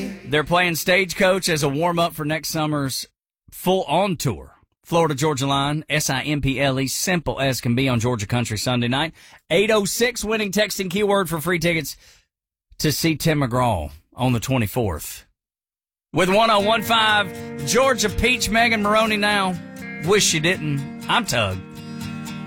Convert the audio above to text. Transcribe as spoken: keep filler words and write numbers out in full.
They're playing Stagecoach as a warm-up for next summer's full-on tour. Florida Georgia Line, S I M P L E, simple as can be on Georgia Country Sunday night. eight oh six winning texting keyword for free tickets to see Tim McGraw on the twenty-fourth. With one oh one five, Georgia Peach, Megan Maroney now. Wish you didn't. I'm Tug.